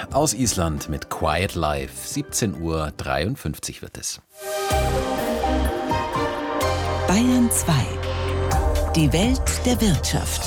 Aus Island mit Quiet Life. 17:53 Uhr wird es. Bayern 2. Die Welt der Wirtschaft.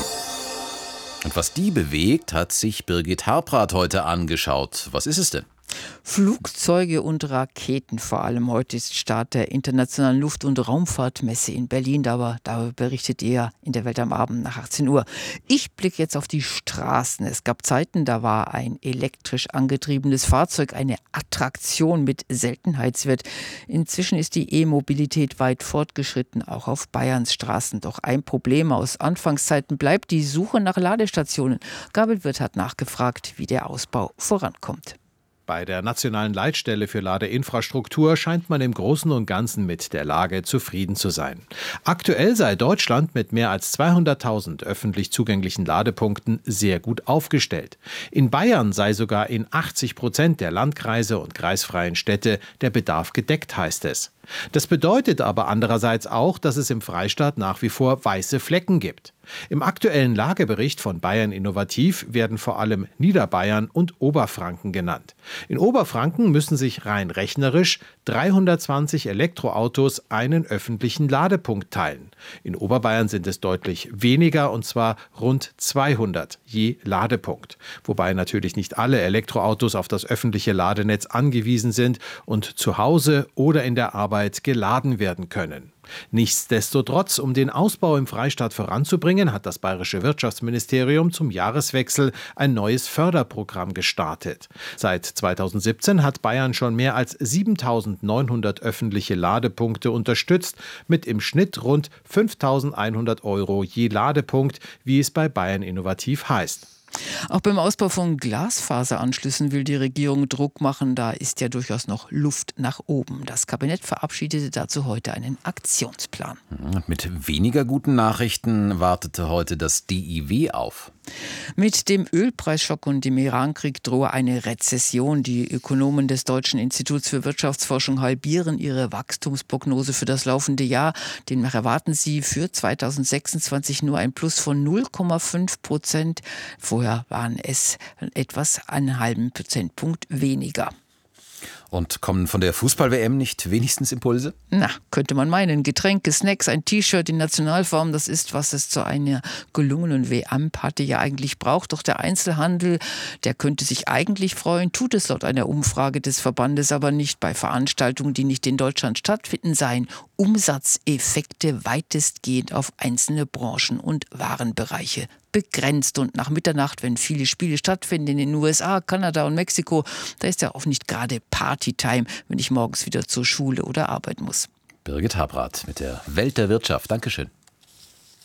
Und was die bewegt, hat sich Birgit Habrath heute angeschaut. Was ist es denn? Flugzeuge und Raketen vor allem. Heute ist Start der Internationalen Luft- und Raumfahrtmesse in Berlin. Darüber berichtet ihr in der Welt am Abend nach 18 Uhr. Ich blicke jetzt auf die Straßen. Es gab Zeiten, da war ein elektrisch angetriebenes Fahrzeug eine Attraktion mit Seltenheitswert. Inzwischen ist die E-Mobilität weit fortgeschritten, auch auf Bayerns Straßen. Doch ein Problem aus Anfangszeiten bleibt die Suche nach Ladestationen. Gabriel Wirth hat nachgefragt, wie der Ausbau vorankommt. Bei der nationalen Leitstelle für Ladeinfrastruktur scheint man im Großen und Ganzen mit der Lage zufrieden zu sein. Aktuell sei Deutschland mit mehr als 200.000 öffentlich zugänglichen Ladepunkten sehr gut aufgestellt. In Bayern sei sogar in 80% der Landkreise und kreisfreien Städte der Bedarf gedeckt, heißt es. Das bedeutet aber andererseits auch, dass es im Freistaat nach wie vor weiße Flecken gibt. Im aktuellen Lagebericht von Bayern Innovativ werden vor allem Niederbayern und Oberfranken genannt. In Oberfranken müssen sich rein rechnerisch 320 Elektroautos einen öffentlichen Ladepunkt teilen. In Oberbayern sind es deutlich weniger, und zwar rund 200 je Ladepunkt. Wobei natürlich nicht alle Elektroautos auf das öffentliche Ladenetz angewiesen sind und zu Hause oder in der Arbeit geladen werden können. Nichtsdestotrotz, um den Ausbau im Freistaat voranzubringen, hat das Bayerische Wirtschaftsministerium zum Jahreswechsel ein neues Förderprogramm gestartet. Seit 2017 hat Bayern schon mehr als 7.900 öffentliche Ladepunkte unterstützt, mit im Schnitt rund 5.100 € je Ladepunkt, wie es bei Bayern Innovativ heißt. Auch beim Ausbau von Glasfaseranschlüssen will die Regierung Druck machen. Da ist ja durchaus noch Luft nach oben. Das Kabinett verabschiedete dazu heute einen Aktionsplan. Mit weniger guten Nachrichten wartete heute das DIW auf. Mit dem Ölpreisschock und dem Irankrieg drohe eine Rezession. Die Ökonomen des Deutschen Instituts für Wirtschaftsforschung halbieren ihre Wachstumsprognose für das laufende Jahr. Demnach erwarten sie für 2026 nur ein Plus von 0,5%. Vorher waren es etwas einen halben Prozentpunkt weniger. Und kommen von der Fußball-WM nicht wenigstens Impulse? Na, könnte man meinen. Getränke, Snacks, ein T-Shirt in Nationalform, das ist, was es zu einer gelungenen WM-Party ja eigentlich braucht. Doch der Einzelhandel, der könnte sich eigentlich freuen, tut es laut einer Umfrage des Verbandes aber nicht. Bei Veranstaltungen, die nicht in Deutschland stattfinden, seien Umsatzeffekte weitestgehend auf einzelne Branchen und Warenbereiche begrenzt. Und nach Mitternacht, wenn viele Spiele stattfinden in den USA, Kanada und Mexiko, da ist ja auch nicht gerade Partytime, wenn ich morgens wieder zur Schule oder Arbeit muss. Birgit Habrath mit der Welt der Wirtschaft. Dankeschön.